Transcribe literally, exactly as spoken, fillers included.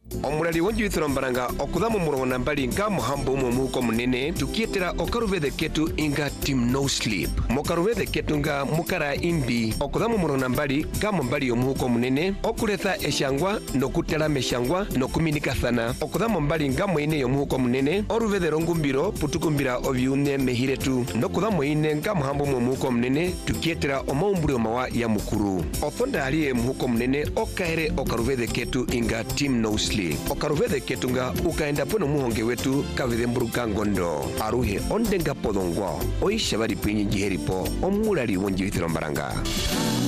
Omulali wonji withrombaranga okudhamu murongo nambali nga muhambo mu muko munene tukietera okaruvede ketu inga team no sleep. Mokaruvede ketu nga mukara imbi okudhamu murongo nambali nga mbali yomuko munene okuletha eshangwa nokutela meshangwa nokuminikathana okudhamu mbali nga mwine yomuko munene oruvede rongumbiro putukumbira obyune mehiretu nokudhamu ine nga muhambo mu muko munene tukietera omaumbulio mawa ya mukuru. Othonda aliye muko munene okaere okaruvede ketu inga team no sleep. Okaruvede ketu nga ukaenda pono muhonge wetu kavide mburuka ngondo aruhe ondenga podongwa oisha bari pinyi jiheripo omulali wonji withrombaranga.